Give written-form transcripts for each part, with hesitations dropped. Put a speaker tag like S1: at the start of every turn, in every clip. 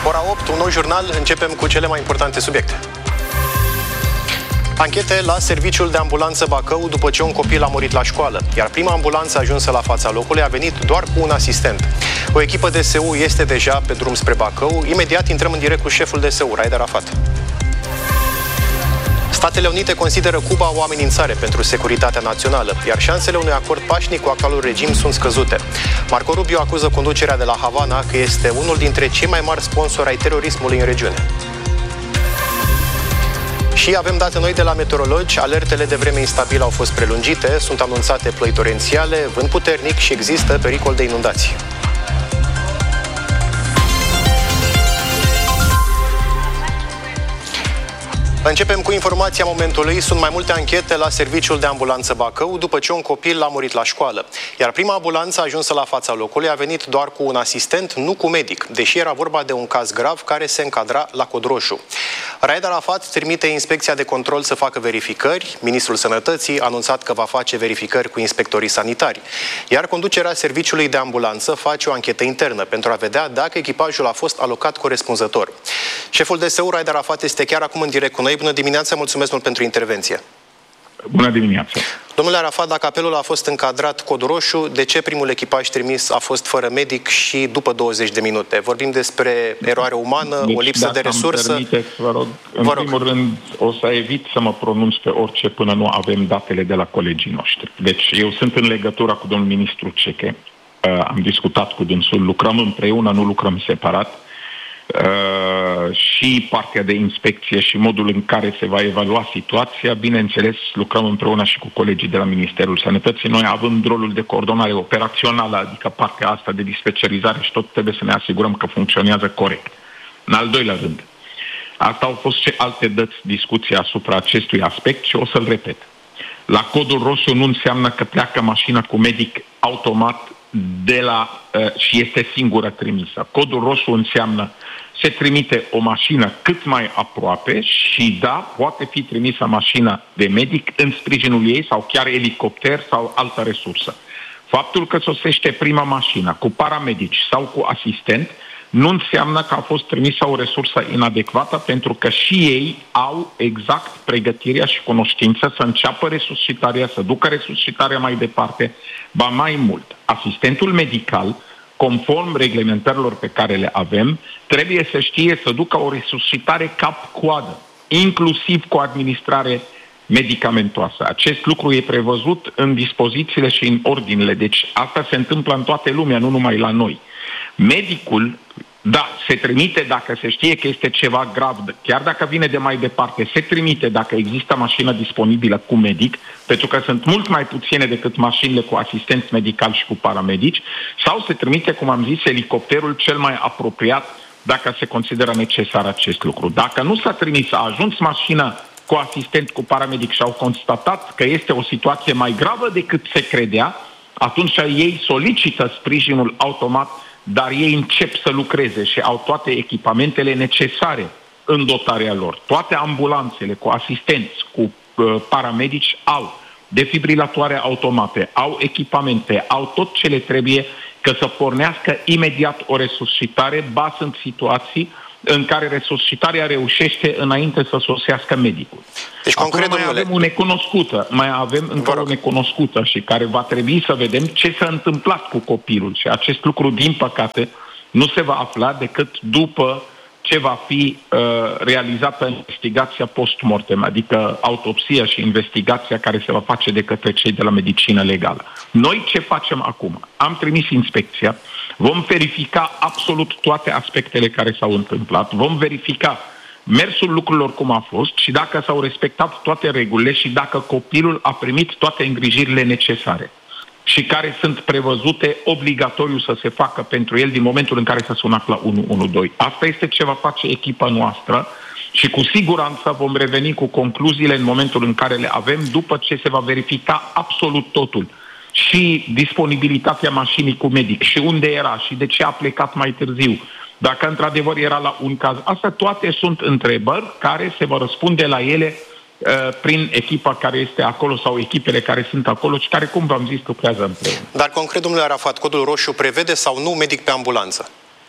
S1: Ora 8, un nou jurnal, începem cu cele mai importante subiecte. Anchete la serviciul de ambulanță Bacău după ce un copil a murit la școală, iar prima ambulanță ajunsă la fața locului a venit doar cu un asistent. O echipă DSU este deja pe drum spre Bacău. Imediat intrăm în direct cu șeful DSU, Raed Arafat. Statele Unite consideră Cuba o amenințare pentru securitatea națională, iar șansele unui acord pașnic cu actualul regim sunt scăzute. Marco Rubio acuză conducerea de la Havana că este unul dintre cei mai mari sponsori ai terorismului în regiune. Și avem date noi de la meteorologi. Alertele de vreme instabilă au fost prelungite, sunt anunțate ploi torențiale, vânt puternic și există pericol de inundații. Începem cu informația momentului. Sunt mai multe anchete la serviciul de ambulanță Bacău după ce un copil a murit la școală. Iar prima ambulanță ajunsă la fața locului a venit doar cu un asistent, nu cu medic, deși era vorba de un caz grav care se încadra la cod roșu. Raed Arafat trimite inspecția de control să facă verificări. Ministrul Sănătății a anunțat că va face verificări cu inspectorii sanitari. Iar conducerea serviciului de ambulanță face o anchetă internă pentru a vedea dacă echipajul a fost alocat corespunzător. Șeful DSU, Raed Arafat, este chiar acum în direct cu noi. Bună dimineața, mulțumesc mult pentru intervenție.
S2: Bună dimineața.
S1: Domnule Arafat, dacă apelul a fost încadrat cod roșu, de ce primul echipaj trimis a fost fără medic și după 20 de minute? Vorbim despre eroare umană, o lipsă de resursă?
S2: Permiteți, vă rog, în primul rând o să evit să mă pronunț pe orice până nu avem datele de la colegii noștri. Deci eu sunt în legătură cu domnul ministru Ceche, am discutat cu dânsul, lucrăm împreună, nu lucrăm separat. Și partea de inspecție și modul în care se va evalua situația, bineînțeles, lucrăm împreună și cu colegii de la Ministerul Sănătății. Noi avem rolul de coordonare operațională, adică partea asta de dispecerizare și tot trebuie să ne asigurăm că funcționează corect. În al doilea rând, asta au fost și alte dăți discuții asupra acestui aspect și o să-l repet. La codul roșu nu înseamnă că pleacă mașina cu medic automat și este singură trimisă. Codul roșu înseamnă se trimite o mașină cât mai aproape și da, poate fi trimisă mașina de medic în sprijinul ei sau chiar elicopter sau altă resursă. Faptul că sosește prima mașină cu paramedici sau cu asistent nu înseamnă că a fost trimisă o resursă inadecvată, pentru că și ei au exact pregătirea și cunoștință să înceapă resuscitarea, să ducă resuscitarea mai departe. Ba mai mult, asistentul medical, conform reglementărilor pe care le avem, trebuie să știe să ducă o resuscitare cap-coadă, inclusiv cu administrare medicamentoasă. Acest lucru e prevăzut în dispozițiile și în ordinele, deci asta se întâmplă în toată lumea, nu numai la noi. Medicul, da, se trimite dacă se știe că este ceva grav, chiar dacă vine de mai departe, se trimite dacă există mașină disponibilă cu medic, pentru că sunt mult mai puține decât mașinile cu asistenți medicali și cu paramedici, sau se trimite, cum am zis, elicopterul cel mai apropiat dacă se consideră necesar acest lucru. Dacă nu s-a trimis, a ajuns mașina cu asistent, cu paramedic și au constatat că este o situație mai gravă decât se credea, atunci ei solicită sprijinul automat, dar ei încep să lucreze și au toate echipamentele necesare în dotarea lor. Toate ambulanțele cu asistenți, cu paramedici au defibrilatoare automate, au echipamente, au tot ce le trebuie ca să pornească imediat o resuscitare. Ba sunt situații în care resuscitarea reușește înainte să sosească medicul.
S1: Deci, concret,
S2: mai avem o necunoscută și care va trebui să vedem ce s-a întâmplat cu copilul. Și acest lucru, din păcate, nu se va afla decât după ce va fi realizată investigația post-mortem, adică autopsia și investigația care se va face de către cei de la medicină legală. Noi ce facem acum? Am trimis inspecția, vom verifica absolut toate aspectele care s-au întâmplat, vom verifica mersul lucrurilor cum a fost și dacă s-au respectat toate regulile și dacă copilul a primit toate îngrijirile necesare și care sunt prevăzute obligatoriu să se facă pentru el din momentul în care s-a sunat la 112. Asta este ce va face echipa noastră și cu siguranță vom reveni cu concluziile în momentul în care le avem, după ce se va verifica absolut totul. Și disponibilitatea mașinii cu medic, și unde era, și de ce a plecat mai târziu, dacă într-adevăr era la un caz. Astea toate sunt întrebări care se vor răspunde la ele prin echipa care este acolo sau echipele care sunt acolo și care, cum v-am zis, lucrează împreună.
S1: Dar concret, domnule Arafat, codul roșu prevede sau nu medic pe ambulanță?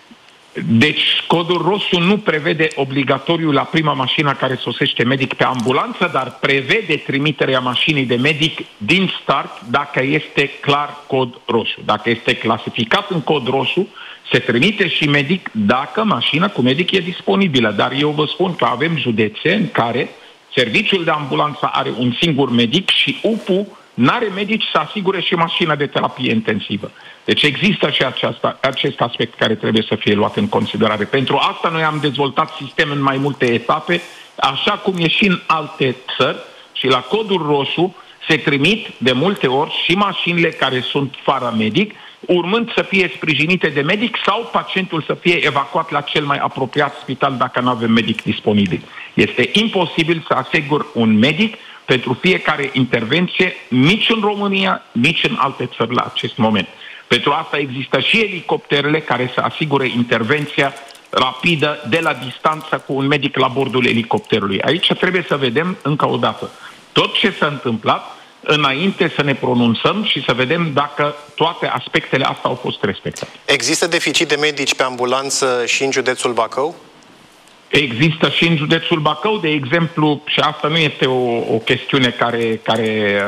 S2: Deci codul roșu nu prevede obligatoriu la prima mașină care sosește medic pe ambulanță, dar prevede trimiterea mașinii de medic din start dacă este clar cod roșu. Dacă este clasificat în cod roșu, se trimite și medic dacă mașina cu medic e disponibilă. Dar eu vă spun că avem județe în care serviciul de ambulanță are un singur medic și UPU n-are medici să asigure și mașina de terapie intensivă. Deci există și acest aspect care trebuie să fie luat în considerare. Pentru asta noi am dezvoltat sistem în mai multe etape, așa cum e și în alte țări, și la codul roșu se trimit de multe ori și mașinile care sunt fără medic, urmând să fie sprijinite de medic sau pacientul să fie evacuat la cel mai apropiat spital dacă nu avem medic disponibil. Este imposibil să asigur un medic pentru fiecare intervenție, nici în România, nici în alte țări la acest moment. Pentru asta există și elicopterele care să asigure intervenția rapidă de la distanță cu un medic la bordul elicopterului. Aici trebuie să vedem încă o dată tot ce s-a întâmplat înainte să ne pronunțăm și să vedem dacă toate aspectele astea au fost respectate.
S1: Există deficit de medici pe ambulanță și în județul Bacău?
S2: Există și în județul Bacău, de exemplu, și asta nu este o chestiune care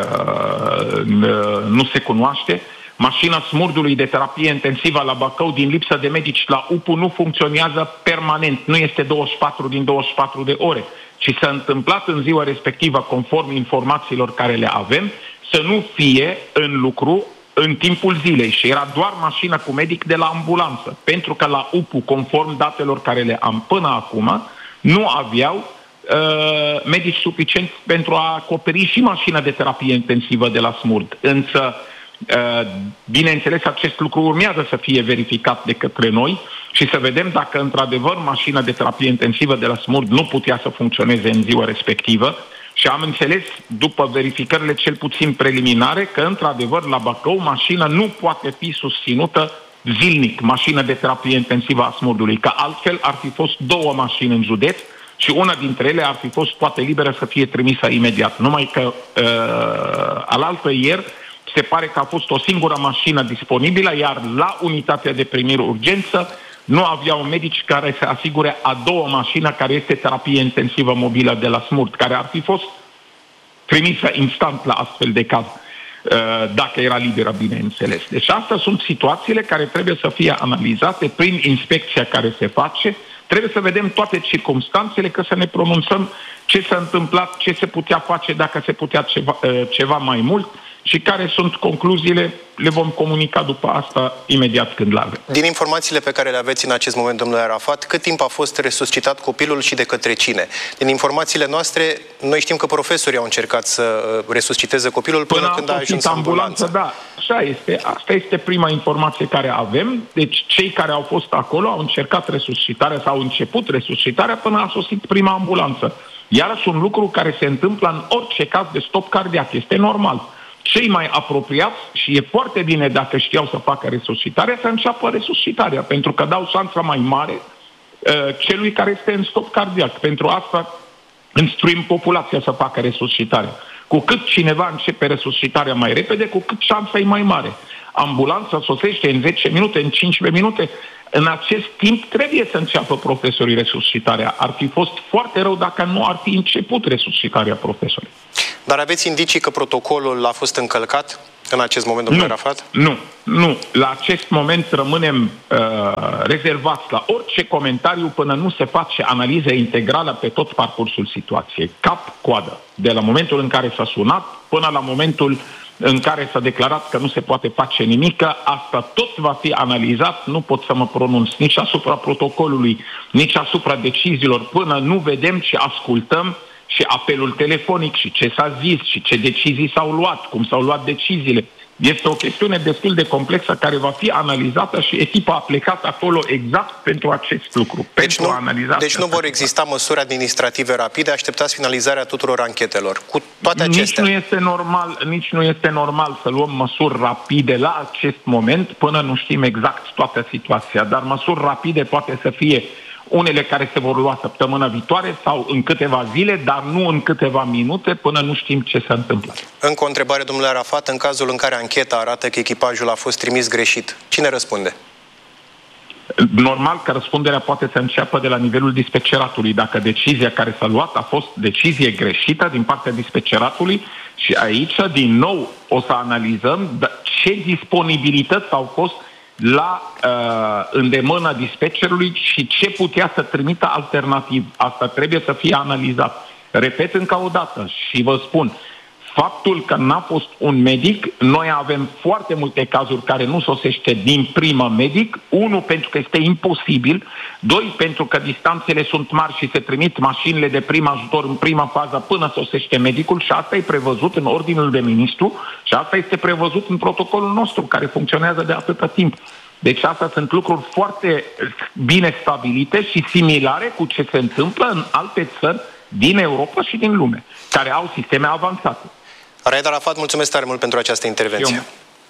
S2: nu se cunoaște. Mașina Smurdului de terapie intensivă la Bacău, din lipsă de medici la UPU, nu funcționează permanent. Nu este 24 din 24 de ore. Și s-a întâmplat în ziua respectivă, conform informațiilor care le avem, să nu fie în lucru în timpul zilei. Și era doar mașina cu medic de la ambulanță. Pentru că la UPU, conform datelor care le am până acum, nu aveau medici suficienți pentru a acoperi și mașina de terapie intensivă de la Smurd. Însă, bineînțeles, acest lucru urmează să fie verificat de către noi și să vedem dacă într-adevăr mașina de terapie intensivă de la Smurd nu putea să funcționeze în ziua respectivă. Și am înțeles, după verificările cel puțin preliminare, că într-adevăr la Bacău mașina nu poate fi susținută zilnic, mașina de terapie intensivă a Smurdului, că altfel ar fi fost 2 mașini în județ și una dintre ele ar fi fost poate liberă să fie trimisă imediat. Numai că alaltă ieri se pare că a fost o singură mașină disponibilă, iar la unitatea de primire urgență nu aveau medici care să asigure a 2-a mașină care este terapie intensivă mobilă de la Smurd, care ar fi fost trimisă instant la astfel de caz, dacă era liberă, bineînțeles. Deci astea sunt situațiile care trebuie să fie analizate prin inspecția care se face. Trebuie să vedem toate circumstanțele, că să ne pronunțăm ce s-a întâmplat, ce se putea face, dacă se putea ceva mai mult și care sunt concluziile, le vom comunica după asta imediat când le avem.
S1: Din informațiile pe care le aveți în acest moment, domnule Arafat, cât timp a fost resuscitat copilul și de către cine? Din informațiile noastre, noi știm că profesorii au încercat să resusciteze copilul până când a ajuns în ambulanță.
S2: Da, așa este. Asta este prima informație care avem. Deci cei care au fost acolo au încercat resuscitarea sau au început resuscitarea până a sosit prima ambulanță. Iarăși un lucru care se întâmplă în orice caz de stop cardiac. Este normal. Cei mai apropiați, și e foarte bine dacă știau să facă resuscitarea, să înceapă resuscitarea, pentru că dau șansa mai mare celui care este în stop cardiac. Pentru asta instruim populația să facă resuscitarea. Cu cât cineva începe resuscitarea mai repede, cu cât șansa e mai mare. Ambulanța sosește în 10 minute, în 15 minute. În acest timp trebuie să înceapă profesorii resuscitarea. Ar fi fost foarte rău dacă nu ar fi început resuscitarea profesorii.
S1: Dar aveți indicii că protocolul a fost încălcat în acest moment, domnule Arafat?
S2: Nu. La acest moment rămânem rezervați la orice comentariu până nu se face analiză integrală pe tot parcursul situației. Cap-coadă. De la momentul în care s-a sunat până la momentul în care s-a declarat că nu se poate face nimic, asta tot va fi analizat, nu pot să mă pronunț nici asupra protocolului, nici asupra deciziilor, până nu vedem și ascultăm și apelul telefonic și ce s-a zis și ce decizii s-au luat, cum s-au luat deciziile. Este o chestiune destul de complexă care va fi analizată și echipa a plecat acolo exact pentru acest lucru.
S1: Deci nu vor exista măsuri administrative rapide, așteptați finalizarea tuturor anchetelor. Cu toate acestea...
S2: Nici nu este normal să luăm măsuri rapide la acest moment până nu știm exact toată situația, dar măsuri rapide poate să fie unele care se vor lua săptămâna viitoare sau în câteva zile, dar nu în câteva minute, până nu știm ce s-a întâmplat.
S1: Încă o întrebare, domnule Arafat, în cazul în care ancheta arată că echipajul a fost trimis greșit, cine răspunde?
S2: Normal că răspunderea poate să înceapă de la nivelul dispeceratului. Dacă decizia care s-a luat a fost decizie greșită din partea dispeceratului, și aici, din nou, o să analizăm ce disponibilități au fost la îndemâna dispecerului și ce putea să trimită alternativ. Asta trebuie să fie analizat. Repet încă o dată și vă spun, faptul că n-a fost un medic, noi avem foarte multe cazuri care nu sosește din primă medic. 1, pentru că este imposibil. 2, pentru că distanțele sunt mari și se trimit mașinile de prim ajutor în prima fază până sosește medicul, și asta e prevăzut în ordinul de ministru și asta este prevăzut în protocolul nostru care funcționează de atâta timp. Deci astea sunt lucruri foarte bine stabilite și similare cu ce se întâmplă în alte țări din Europa și din lume, care au sisteme avansate.
S1: Raed Arafat, mulțumesc tare mult pentru această intervenție.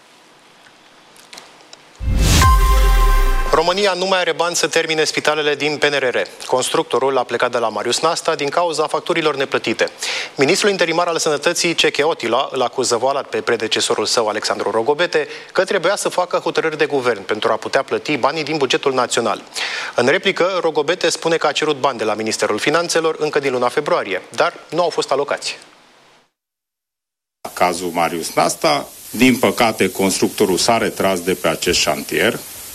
S1: România nu mai are bani să termine spitalele din PNRR. Constructorul a plecat de la Marius Nasta din cauza facturilor neplătite. Ministrul interimar al Sănătății, Ceche Otila, îl acuză voalat pe predecesorul său, Alexandru Rogobete, că trebuia să facă hotărâri de guvern pentru a putea plăti banii din bugetul național. În replică, Rogobete spune că a cerut bani de la Ministerul Finanțelor încă din luna februarie, dar nu au fost alocați.
S3: Cazul Marius Nasta, din păcate, constructorul s-a retras de pe acest șantier.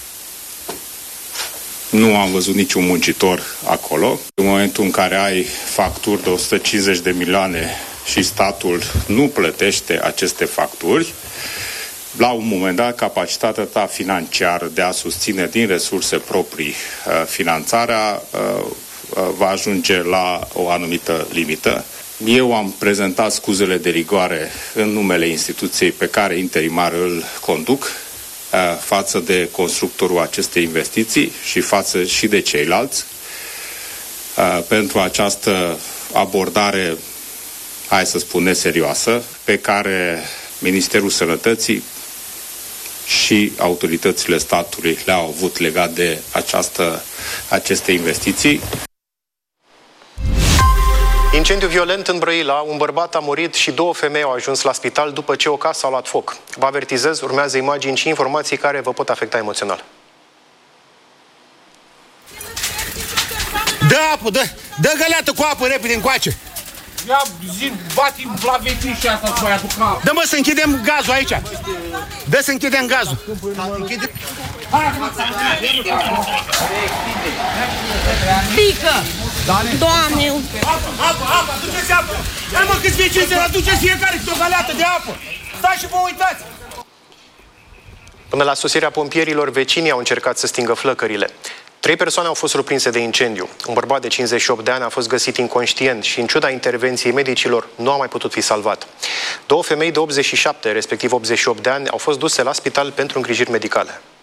S3: Nu am văzut niciun muncitor acolo. În momentul în care ai facturi de 150 de milioane și statul nu plătește aceste facturi, la un moment dat, capacitatea ta financiară de a susține din resurse proprii finanțarea va ajunge la o anumită limită. Eu am prezentat scuzele de rigoare în numele instituției pe care interimar îl conduc față de constructorul acestei investiții și față și de ceilalți pentru această abordare, hai să spun, neserioasă, pe care Ministerul Sănătății și autoritățile statului le-au avut legat de aceste investiții.
S1: Incendiu violent în Brăila, un bărbat a murit și 2 femei au ajuns la spital după ce o casă a luat foc. Vă avertizez, urmează imagini și informații care vă pot afecta emoțional.
S4: Dă apă, dă găleată cu apă repede încoace.
S5: Ia zi, bati la vecini și asta să mai aduc apă.
S4: Dă, mă, să închidem gazul aici. Dă să închidem gazul.
S6: Pică! Doamne!
S4: Apă, aduceți apă! Hai, mă, câți vecini să-l aduceți fiecare cu o găleată de apă! Stai și vă uitați!
S1: Până la sosirea pompierilor, vecinii au încercat să stingă flăcările. 3 persoane au fost surprinse de incendiu. Un bărbat de 58 de ani a fost găsit inconștient și, în ciuda intervenției medicilor, nu a mai putut fi salvat. 2 femei de 87, respectiv 88 de ani, au fost duse la spital pentru îngrijiri medicale.